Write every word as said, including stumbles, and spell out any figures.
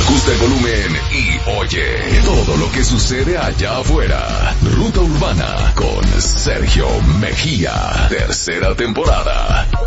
Ajusta el volumen y oye todo lo que sucede allá afuera. Ruta Urbana con Sergio Mejía. Tercera temporada.